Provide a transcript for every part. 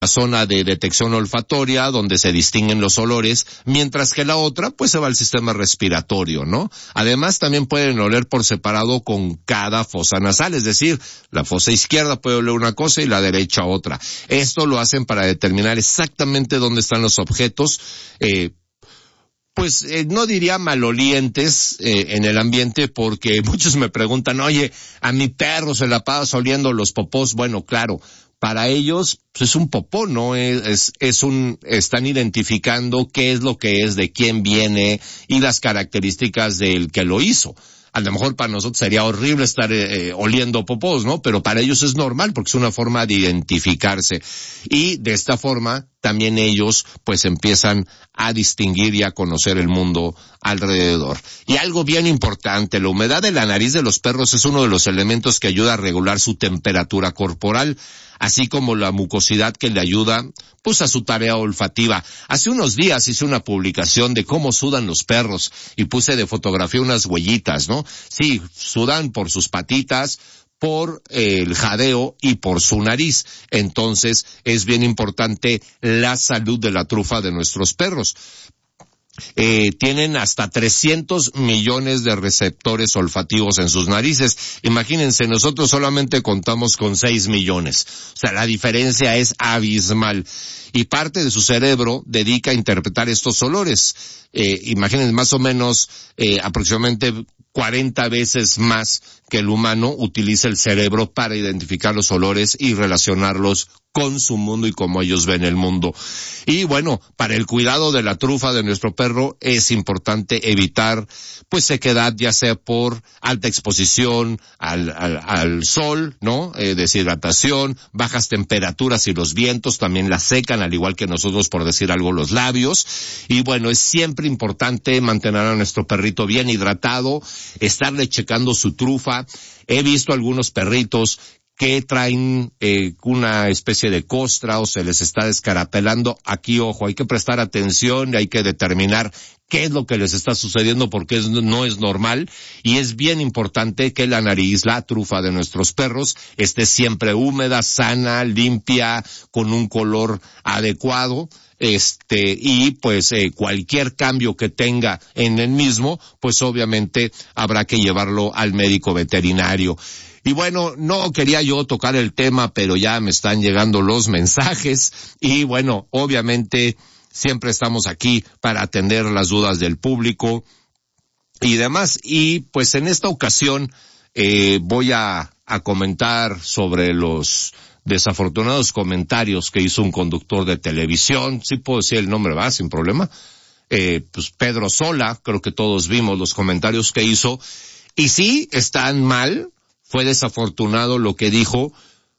la zona de detección olfatoria, donde se distinguen los olores, mientras que la otra, pues se va al sistema respiratorio, ¿no? Además, también pueden oler por separado con cada fosa nasal, es decir, la fosa izquierda puede oler una cosa y la derecha otra. Esto lo hacen para determinar exactamente dónde están los objetos, no diría malolientes en el ambiente, porque muchos me preguntan, oye, a mi perro se la pasa oliendo los popós. Bueno, claro, para ellos pues, es un popó, ¿no? Están identificando qué es lo que es, de quién viene y las características del que lo hizo. A lo mejor para nosotros sería horrible estar oliendo popós, ¿no? Pero para ellos es normal porque es una forma de identificarse. Y de esta forma también ellos pues empiezan a distinguir y a conocer el mundo alrededor. Y algo bien importante, la humedad de la nariz de los perros es uno de los elementos que ayuda a regular su temperatura corporal, así como la mucosidad que le ayuda pues a su tarea olfativa. Hace unos días hice una publicación de cómo sudan los perros y puse de fotografía unas huellitas, ¿no? Sí, sudan por sus patitas, por el jadeo y por su nariz. Entonces es bien importante la salud de la trufa de nuestros perros. Tienen hasta 300 millones de receptores olfativos en sus narices. Imagínense, nosotros solamente contamos con 6 millones. O sea, la diferencia es abismal. Y parte de su cerebro dedica a interpretar estos olores. Imagínense, más o menos, aproximadamente 40 veces más que el humano utiliza el cerebro para identificar los olores y relacionarlos con su mundo y cómo ellos ven el mundo. Y bueno, para el cuidado de la trufa de nuestro perro es importante evitar pues sequedad, ya sea por alta exposición al sol, ¿no? Deshidratación, bajas temperaturas y los vientos también la secan, al igual que nosotros, por decir algo, los labios. Y bueno, es siempre importante mantener a nuestro perrito bien hidratado, estarle checando su trufa. He visto algunos perritos que traen una especie de costra o se les está descarapelando. Aquí, ojo, hay que prestar atención y hay que determinar qué es lo que les está sucediendo, porque no es normal. Y es bien importante que la nariz, la trufa de nuestros perros, esté siempre húmeda, sana, limpia, con un color adecuado. Y pues cualquier cambio que tenga en el mismo, pues obviamente habrá que llevarlo al médico veterinario. Y bueno, no quería yo tocar el tema, pero ya me están llegando los mensajes y bueno, obviamente siempre estamos aquí para atender las dudas del público y demás. Y pues en esta ocasión voy a comentar sobre los desafortunados comentarios que hizo un conductor de televisión. Sí puedo decir el nombre, ¿va? Sin problema. Pues Pedro Sola, creo que todos vimos los comentarios que hizo. Y sí, están mal. Fue desafortunado lo que dijo,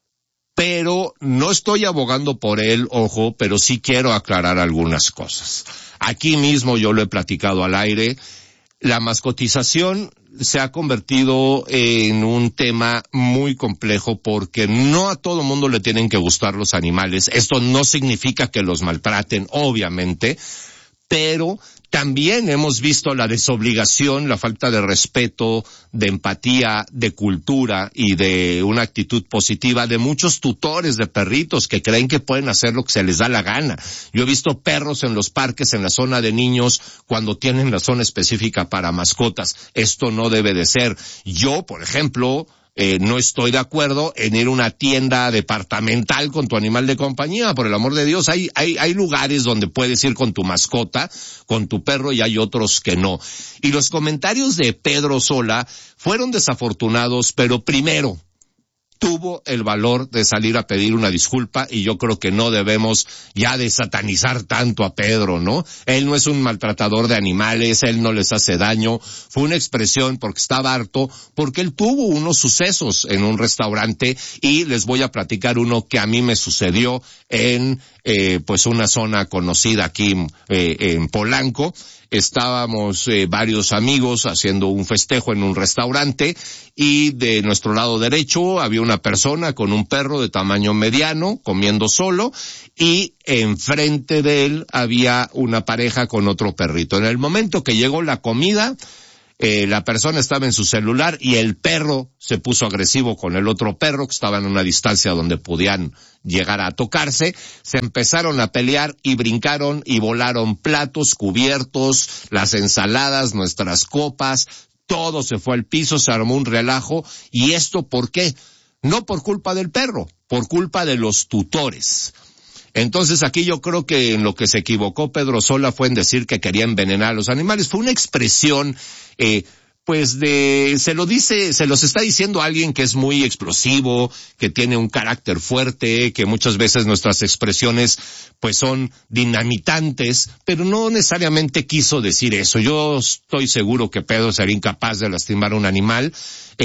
pero no estoy abogando por él, ojo, pero sí quiero aclarar algunas cosas. Aquí mismo yo lo he platicado al aire. La mascotización se ha convertido en un tema muy complejo porque no a todo mundo le tienen que gustar los animales. Esto no significa que los maltraten, obviamente, pero también hemos visto la desobligación, la falta de respeto, de empatía, de cultura y de una actitud positiva de muchos tutores de perritos que creen que pueden hacer lo que se les da la gana. Yo he visto perros en los parques, en la zona de niños, cuando tienen la zona específica para mascotas. Esto no debe de ser. Yo, por ejemplo, no estoy de acuerdo en ir a una tienda departamental con tu animal de compañía. Por el amor de Dios, hay lugares donde puedes ir con tu mascota, con tu perro, y hay otros que no. Y los comentarios de Pedro Sola fueron desafortunados, pero primero tuvo el valor de salir a pedir una disculpa, y yo creo que no debemos ya de satanizar tanto a Pedro, ¿no? Él no es un maltratador de animales, él no les hace daño. Fue una expresión porque estaba harto, porque él tuvo unos sucesos en un restaurante, y les voy a platicar uno que a mí me sucedió en pues una zona conocida aquí en Polanco. Estábamos varios amigos haciendo un festejo en un restaurante, y de nuestro lado derecho había una persona con un perro de tamaño mediano comiendo solo, y enfrente de él había una pareja con otro perrito. En el momento que llegó la comida, la persona estaba en su celular y el perro se puso agresivo con el otro perro que estaba en una distancia donde podían llegar a tocarse, se empezaron a pelear y brincaron y volaron platos, cubiertos, las ensaladas, nuestras copas, todo se fue al piso, se armó un relajo. ¿Y esto por qué? No por culpa del perro, por culpa de los tutores. Entonces aquí yo creo que en lo que se equivocó Pedro Sola fue en decir que quería envenenar a los animales. Fue una expresión, se los está diciendo alguien que es muy explosivo, que tiene un carácter fuerte, que muchas veces nuestras expresiones pues son dinamitantes, pero no necesariamente quiso decir eso. Yo estoy seguro que Pedro sería incapaz de lastimar a un animal.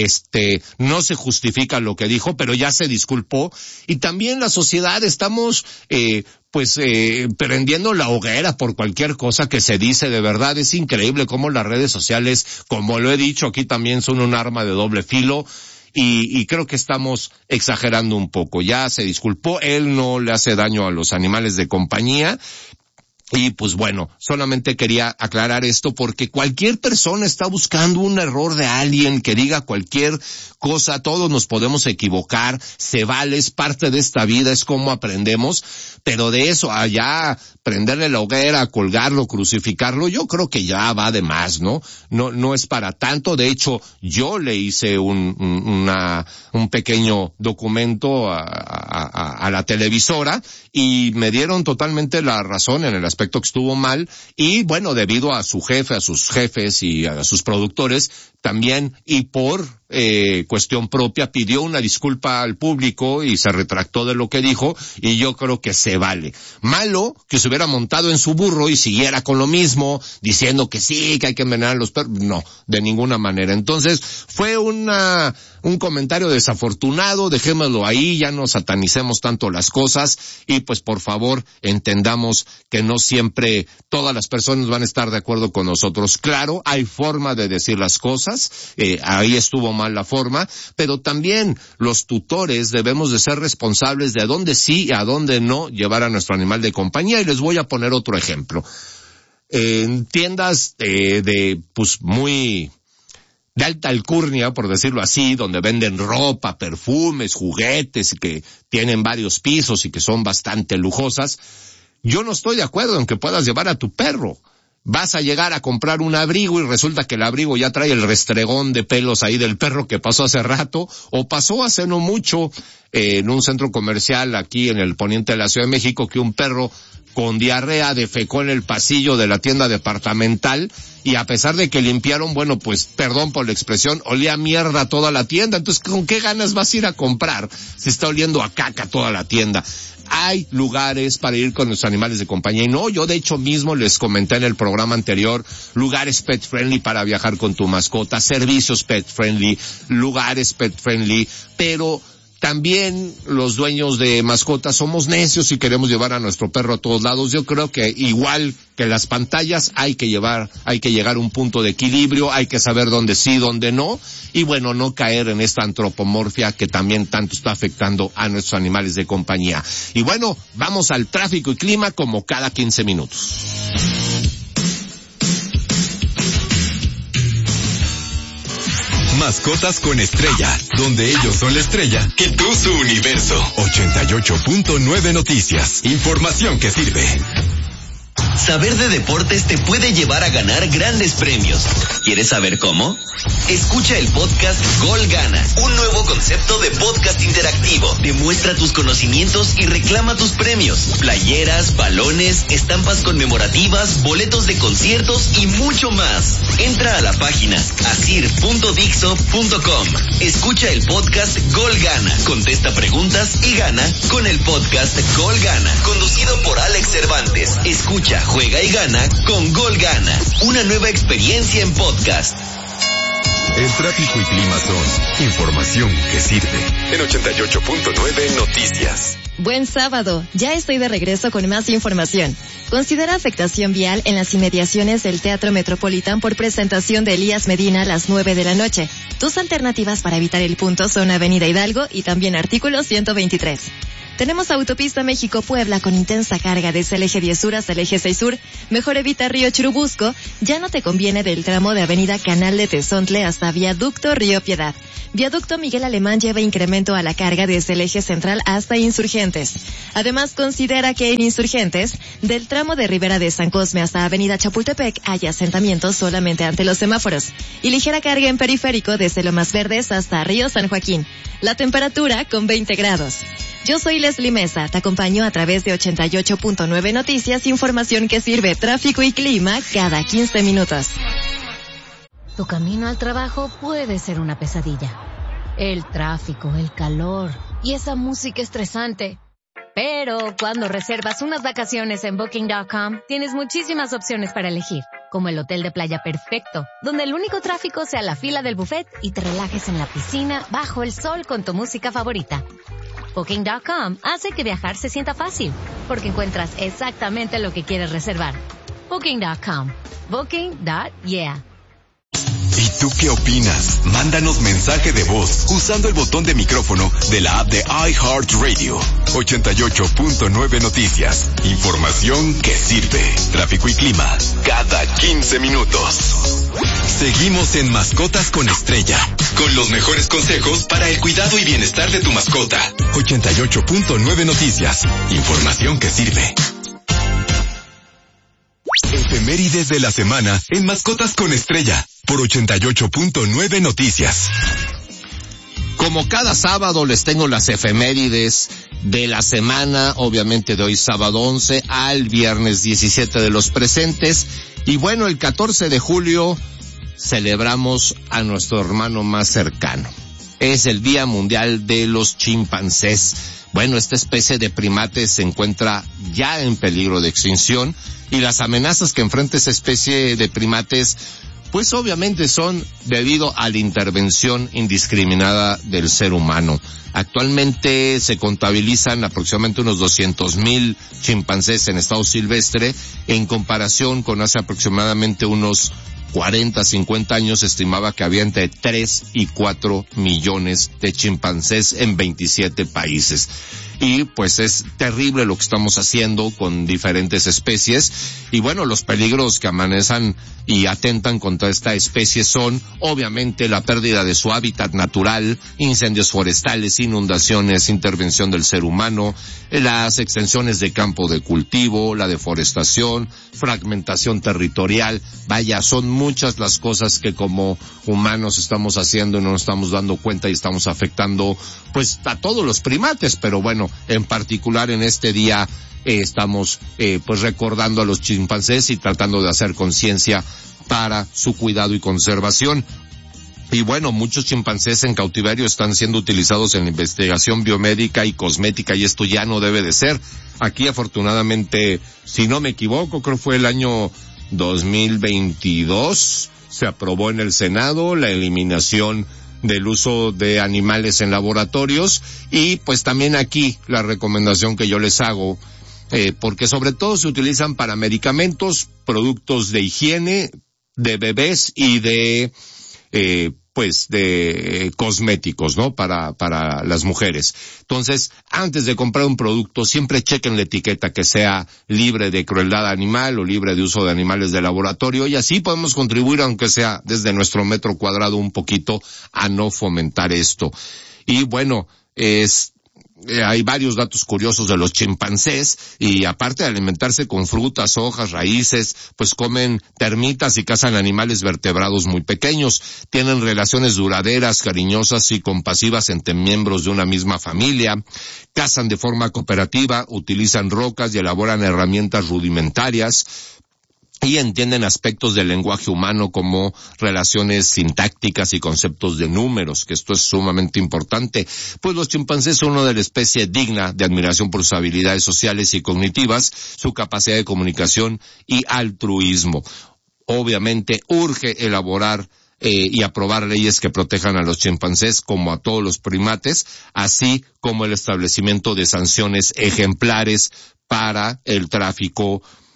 No se justifica lo que dijo, pero ya se disculpó. Y también la sociedad estamos prendiendo la hoguera por cualquier cosa que se dice. De verdad es increíble cómo las redes sociales, como lo he dicho aquí, también son un arma de doble filo. Y creo que estamos exagerando un poco. Ya se disculpó, él no le hace daño a los animales de compañía. Y pues bueno, solamente quería aclarar esto porque cualquier persona está buscando un error de alguien que diga cualquier cosa. Todos nos podemos equivocar, se vale, es parte de esta vida, es como aprendemos, pero de eso allá prenderle la hoguera, colgarlo, crucificarlo, yo creo que ya va de más, ¿no? No es para tanto. De hecho, yo le hice un pequeño documento a la televisora y me dieron totalmente la razón en el aspecto que estuvo mal. Y bueno, debido a su jefe, a sus jefes y a sus productores también, y por cuestión propia, pidió una disculpa al público y se retractó de lo que dijo, y yo creo que se vale. Malo que se hubiera montado en su burro y siguiera con lo mismo, diciendo que sí, que hay que envenenar a los perros. No, de ninguna manera. Entonces, fue un comentario desafortunado, dejémoslo ahí, ya no satanicemos tanto las cosas, y pues por favor, entendamos que no siempre todas las personas van a estar de acuerdo con nosotros. Claro, hay forma de decir las cosas, ahí estuvo mal la forma, pero también los tutores debemos de ser responsables de a dónde sí y a dónde no llevar a nuestro animal de compañía. Y les voy a poner otro ejemplo. En tiendas muy de alta alcurnia, por decirlo así, donde venden ropa, perfumes, juguetes, que tienen varios pisos y que son bastante lujosas, yo no estoy de acuerdo en que puedas llevar a tu perro. Vas a llegar a comprar un abrigo y resulta que el abrigo ya trae el restregón de pelos ahí del perro que pasó hace rato, o pasó hace no mucho en un centro comercial aquí en el poniente de la Ciudad de México, que un perro con diarrea defecó en el pasillo de la tienda departamental, y a pesar de que limpiaron, bueno, pues perdón por la expresión, olía a mierda toda la tienda. Entonces, ¿con qué ganas vas a ir a comprar si está oliendo a caca toda la tienda? Hay lugares para ir con los animales de compañía. Y no, yo de hecho mismo les comenté en el programa anterior, lugares pet friendly para viajar con tu mascota, servicios pet friendly, lugares pet friendly, pero también los dueños de mascotas somos necios y queremos llevar a nuestro perro a todos lados. Yo creo que igual que las pantallas hay que llegar a un punto de equilibrio, hay que saber dónde sí, dónde no, y bueno, no caer en esta antropomorfia que también tanto está afectando a nuestros animales de compañía. Y bueno, vamos al tráfico y clima como cada 15 minutos. Mascotas con Estrella, donde ellos son la estrella y tú su universo. 88.9 Noticias, información que sirve. Saber de deportes te puede llevar a ganar grandes premios. ¿Quieres saber cómo? Escucha el podcast Gol Gana, un nuevo concepto de podcast interactivo. Demuestra tus conocimientos y reclama tus premios. Playeras, balones, estampas conmemorativas, boletos de conciertos y mucho más. Entra a la página asir.dixo.com. Escucha el podcast Gol Gana, contesta preguntas y gana con el podcast Gol Gana, conducido por Alex Cervantes. Escucha, juega y gana con Gol Gana, una nueva experiencia en podcast. El tráfico y clima son información que sirve. En 88.9 Noticias. Buen sábado, ya estoy de regreso con más información. Considera afectación vial en las inmediaciones del Teatro Metropolitan por presentación de Elías Medina a las 9 de la noche. Tus alternativas para evitar el punto son Avenida Hidalgo y también artículo 123. Tenemos Autopista México-Puebla con intensa carga desde el eje 10 sur hasta el eje 6 sur. Mejor evita Río Churubusco. Ya no te conviene del tramo de Avenida Canal de Tezontle hasta Viaducto Río Piedad. Viaducto Miguel Alemán lleva incremento a la carga desde el eje central hasta Insurgentes. Además, considera que en Insurgentes, del tramo de Ribera de San Cosme hasta Avenida Chapultepec, hay asentamientos solamente ante los semáforos. Y ligera carga en Periférico desde Lomas Verdes hasta Río San Joaquín. La temperatura con 20 grados. Yo soy Leslie Mesa, te acompaño a través de 88.9 Noticias, información que sirve tráfico y clima cada 15 minutos. Tu camino al trabajo puede ser una pesadilla. El tráfico, el calor y esa música estresante. Pero cuando reservas unas vacaciones en Booking.com, tienes muchísimas opciones para elegir, como el hotel de playa perfecto, donde el único tráfico sea la fila del buffet y te relajes en la piscina bajo el sol con tu música favorita. Booking.com hace que viajar se sienta fácil, porque encuentras exactamente lo que quieres reservar. Booking.com. Booking.yeah. ¿Y tú qué opinas? Mándanos mensaje de voz usando el botón de micrófono de la app de iHeartRadio. 88.9 Noticias. Información que sirve. Tráfico y clima cada 15 minutos. Seguimos en Mascotas con Estrella, con los mejores consejos para el cuidado y bienestar de tu mascota. 88.9 Noticias. Información que sirve. Efemérides de la semana en Mascotas con Estrella, por 88.9 Noticias. Como cada sábado les tengo las efemérides de la semana, obviamente de hoy sábado 11 al viernes 17 de los presentes. Y bueno, el 14 de julio celebramos a nuestro hermano más cercano. Es el Día Mundial de los Chimpancés. Bueno, esta especie de primate se encuentra ya en peligro de extinción y las amenazas que enfrenta esa especie de primates, pues obviamente son debido a la intervención indiscriminada del ser humano. Actualmente se contabilizan aproximadamente unos 200,000 chimpancés en estado silvestre, en comparación con hace aproximadamente unos 40, 50 años se estimaba que había entre 3 y 4 millones de chimpancés en 27 países. Y pues es terrible lo que estamos haciendo con diferentes especies. Y bueno, los peligros que amenazan y atentan contra esta especie son obviamente la pérdida de su hábitat natural, incendios forestales, inundaciones, intervención del ser humano, las extensiones de campo de cultivo, la deforestación, fragmentación territorial. Vaya, son muchas las cosas que como humanos estamos haciendo y no nos estamos dando cuenta y estamos afectando pues a todos los primates, pero bueno, en particular en este día estamos pues recordando a los chimpancés y tratando de hacer conciencia para su cuidado y conservación. Y bueno, muchos chimpancés en cautiverio están siendo utilizados en la investigación biomédica y cosmética y esto ya no debe de ser. Aquí afortunadamente, si no me equivoco, creo que fue el año 2022, se aprobó en el Senado la eliminación del uso de animales en laboratorios y pues también aquí la recomendación que yo les hago, porque sobre todo se utilizan para medicamentos, productos de higiene, de bebés y de cosméticos, ¿no? Para las mujeres. Entonces, antes de comprar un producto, siempre chequen la etiqueta que sea libre de crueldad animal o libre de uso de animales de laboratorio y así podemos contribuir, aunque sea desde nuestro metro cuadrado, un poquito a no fomentar esto. Y bueno, hay varios datos curiosos de los chimpancés y aparte de alimentarse con frutas, hojas, raíces, pues comen termitas y cazan animales vertebrados muy pequeños. Tienen relaciones duraderas, cariñosas y compasivas entre miembros de una misma familia. Cazan de forma cooperativa, utilizan rocas y elaboran herramientas rudimentarias. Y entienden aspectos del lenguaje humano como relaciones sintácticas y conceptos de números, que esto es sumamente importante, pues los chimpancés son una de la especie digna de admiración por sus habilidades sociales y cognitivas, su capacidad de comunicación y altruismo. Obviamente urge elaborar y aprobar leyes que protejan a los chimpancés como a todos los primates, así como el establecimiento de sanciones ejemplares para el tráfico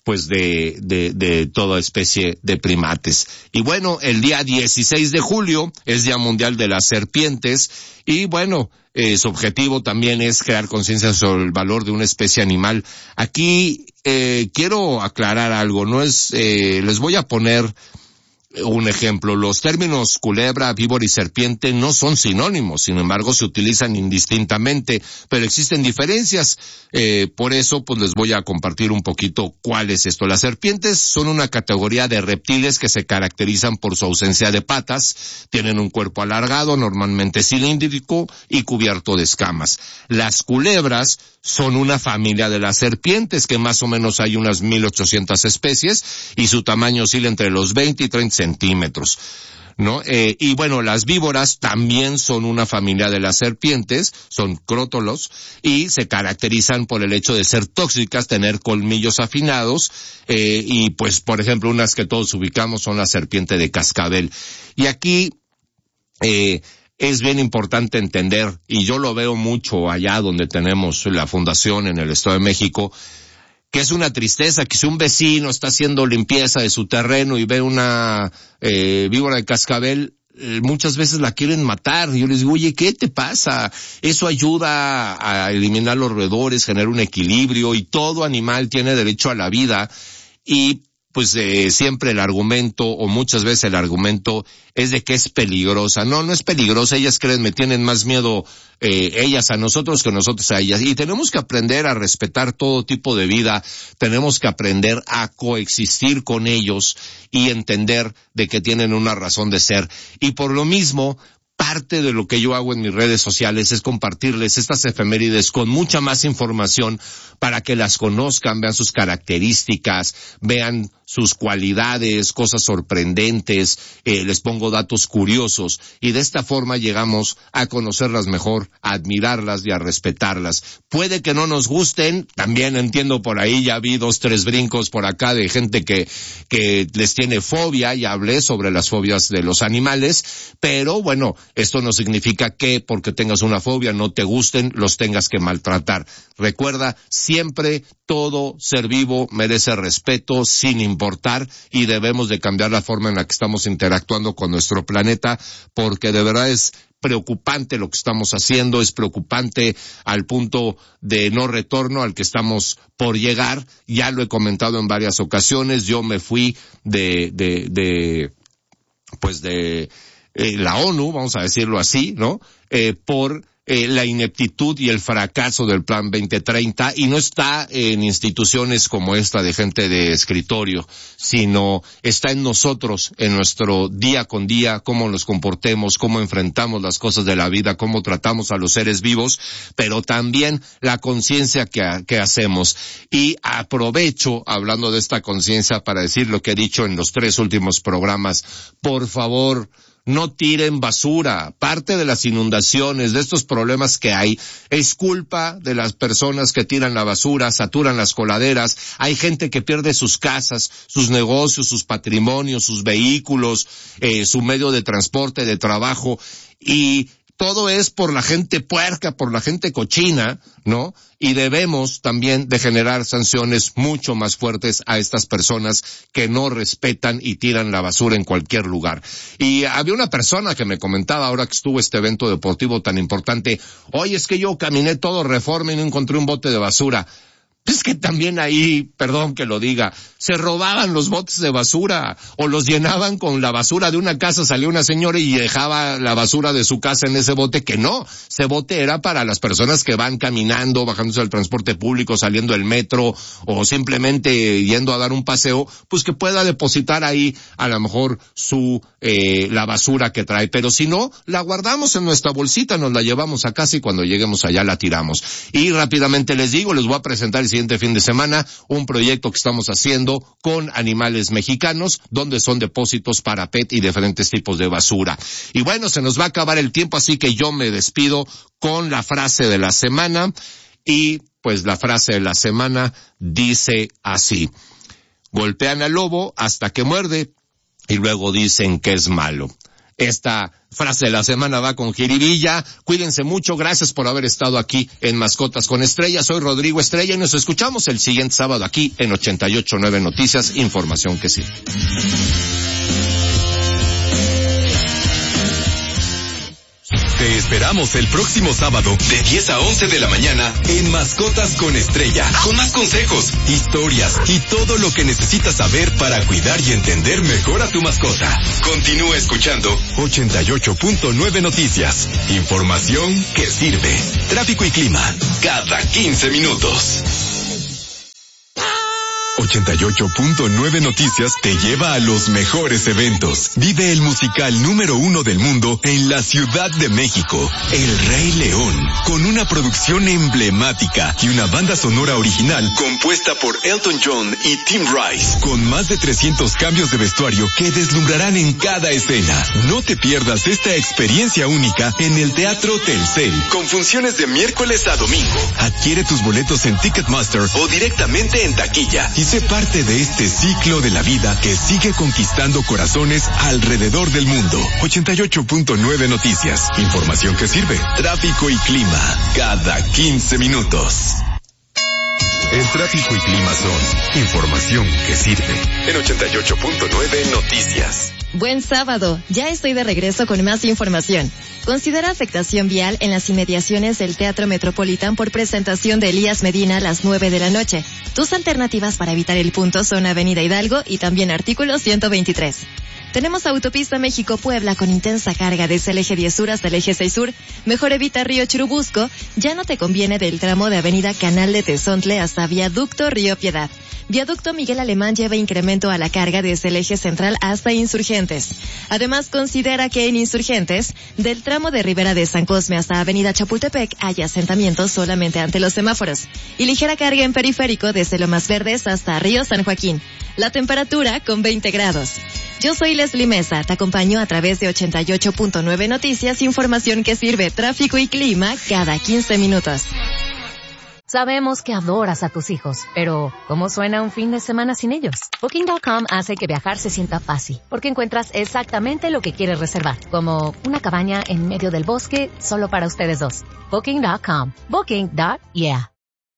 pues de toda especie de primates. Y bueno, el día 16 de julio es Día Mundial de las Serpientes, y bueno, su objetivo también es crear conciencia sobre el valor de una especie animal. Aquí quiero aclarar algo, no es, les voy a poner un ejemplo. Los términos culebra, víbora y serpiente no son sinónimos, sin embargo se utilizan indistintamente, pero existen diferencias. Por eso pues les voy a compartir un poquito cuál es esto. Las serpientes son una categoría de reptiles que se caracterizan por su ausencia de patas, tienen un cuerpo alargado, normalmente cilíndrico y cubierto de escamas. Las culebras son una familia de las serpientes, que más o menos hay unas 1,800 especies, y su tamaño oscila entre los 20 y 30 centímetros, ¿no? Y bueno, las víboras también son una familia de las serpientes, son crótolos, y se caracterizan por el hecho de ser tóxicas, tener colmillos afilados, y pues, por ejemplo, unas que todos ubicamos son la serpiente de cascabel. Y aquí, es bien importante entender, y yo lo veo mucho allá donde tenemos la fundación en el Estado de México, que es una tristeza que si un vecino está haciendo limpieza de su terreno y ve una víbora de cascabel, muchas veces la quieren matar. Yo les digo, oye, ¿qué te pasa? Eso ayuda a eliminar los roedores, genera un equilibrio, y todo animal tiene derecho a la vida. Y pues siempre el argumento, o muchas veces el argumento, es de que es peligrosa. No, no es peligrosa. Ellas, créanme, tienen más miedo ellas a nosotros que nosotros a ellas. Y tenemos que aprender a respetar todo tipo de vida. Tenemos que aprender a coexistir con ellos y entender de que tienen una razón de ser. Y por lo mismo, parte de lo que yo hago en mis redes sociales es compartirles estas efemérides con mucha más información para que las conozcan, vean sus características, vean sus cualidades, cosas sorprendentes, les pongo datos curiosos, y de esta forma llegamos a conocerlas mejor, a admirarlas y a respetarlas. Puede que no nos gusten, también entiendo por ahí, ya vi 2, 3 brincos por acá de gente que les tiene fobia, y hablé sobre las fobias de los animales, pero bueno, esto no significa que porque tengas una fobia no te gusten, los tengas que maltratar. Recuerda, siempre todo ser vivo merece respeto sin importar, y debemos de cambiar la forma en la que estamos interactuando con nuestro planeta, porque de verdad es preocupante lo que estamos haciendo, es preocupante al punto de no retorno al que estamos por llegar. Ya lo he comentado en varias ocasiones, yo me fui de la ONU, vamos a decirlo así, ¿no? Por la ineptitud y el fracaso del Plan 2030, y no está en instituciones como esta de gente de escritorio, sino está en nosotros, en nuestro día con día, cómo nos comportemos, cómo enfrentamos las cosas de la vida, cómo tratamos a los seres vivos, pero también la conciencia que hacemos. Y aprovecho, hablando de esta conciencia, para decir lo que he dicho en los 3 últimos programas. Por favor, no tiren basura. Parte de las inundaciones, de estos problemas que hay, es culpa de las personas que tiran la basura, saturan las coladeras. Hay gente que pierde sus casas, sus negocios, sus patrimonios, sus vehículos, su medio de transporte, de trabajo, y todo es por la gente puerca, por la gente cochina, ¿no? Y debemos también de generar sanciones mucho más fuertes a estas personas que no respetan y tiran la basura en cualquier lugar. Y había una persona que me comentaba ahora que estuvo este evento deportivo tan importante, oye, es que yo caminé todo Reforma y no encontré un bote de basura. Es que también ahí, perdón que lo diga, se robaban los botes de basura o los llenaban con la basura de una casa. Salía una señora y dejaba la basura de su casa en ese bote, que no, ese bote era para las personas que van caminando, bajándose del transporte público, saliendo del metro o simplemente yendo a dar un paseo, pues que pueda depositar ahí a lo mejor la basura que trae. Pero si no, la guardamos en nuestra bolsita, nos la llevamos a casa y cuando lleguemos allá la tiramos. Y rápidamente les digo, les voy a presentar el siguiente fin de semana un proyecto que estamos haciendo con animales mexicanos, donde son depósitos para PET y diferentes tipos de basura. Y bueno, se nos va a acabar el tiempo, así que yo me despido con la frase de la semana, y pues la frase de la semana dice así: golpean al lobo hasta que muerde y luego dicen que es malo. Esta frase de la semana va con jiribilla. Cuídense mucho, gracias por haber estado aquí en Mascotas con Estrella. Soy Rodrigo Estrella y nos escuchamos el siguiente sábado aquí en 88.9 Noticias, información que sirve. Te esperamos el próximo sábado de 10 a 11 de la mañana en Mascotas con Estrella, con más consejos, historias y todo lo que necesitas saber para cuidar y entender mejor a tu mascota. Continúa escuchando 88.9 Noticias, información que sirve. Tráfico y clima cada 15 minutos. 88.9 Noticias te lleva a los mejores eventos. Vive el musical número 1 del mundo en la Ciudad de México, El Rey León, con una producción emblemática y una banda sonora original compuesta por Elton John y Tim Rice, con más de 300 cambios de vestuario que deslumbrarán en cada escena. No te pierdas esta experiencia única en el Teatro Telcel, con funciones de miércoles a domingo. Adquiere tus boletos en Ticketmaster o directamente en taquilla y sé parte de este ciclo de la vida que sigue conquistando corazones alrededor del mundo. 88.9 Noticias, información que sirve. Tráfico y clima cada 15 minutos. El tráfico y clima son información que sirve. En 88.9 Noticias. Buen sábado, ya estoy de regreso con más información. Considera afectación vial en las inmediaciones del Teatro Metropolitan por presentación de Elías Medina a las 9 de la noche. Tus alternativas para evitar el punto son Avenida Hidalgo y también artículo 123. Tenemos Autopista México-Puebla con intensa carga desde el eje 10 sur hasta el eje 6 sur. Mejor evita Río Churubusco. Ya no te conviene del tramo de Avenida Canal de Tezontle hasta Viaducto Río Piedad. Viaducto Miguel Alemán lleva incremento a la carga desde el eje central hasta Insurgentes. Además, considera que en Insurgentes, del tramo de Ribera de San Cosme hasta Avenida Chapultepec, hay asentamientos solamente ante los semáforos. Y ligera carga en Periférico desde Lomas Verdes hasta Río San Joaquín. La temperatura con 20 grados. Yo soy Leslie Mesa, te acompaño a través de 88.9 Noticias, información que sirve, tráfico y clima cada 15 minutos. Sabemos que adoras a tus hijos, pero ¿cómo suena un fin de semana sin ellos? Booking.com hace que viajar se sienta fácil, porque encuentras exactamente lo que quieres reservar, como una cabaña en medio del bosque solo para ustedes dos. Booking.com. Booking.yeah.